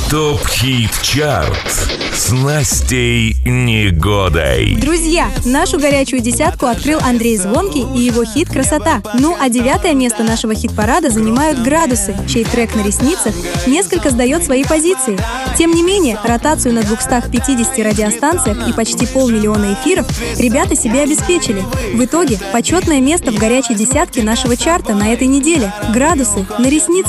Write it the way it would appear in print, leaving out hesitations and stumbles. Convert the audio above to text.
ТОП-ХИТ ЧАРТ с Настей Негодой. Друзья, нашу горячую десятку открыл Андрей Звонкий и его хит «Красота». Ну а 9-е место нашего хит-парада занимают «Градусы», чей трек «На ресницах» несколько сдает свои позиции. Тем не менее, ротацию на 250 радиостанциях и почти 500 000 эфиров ребята себе обеспечили. В итоге, почетное место в горячей десятке нашего чарта на этой неделе. «Градусы» на ресницах.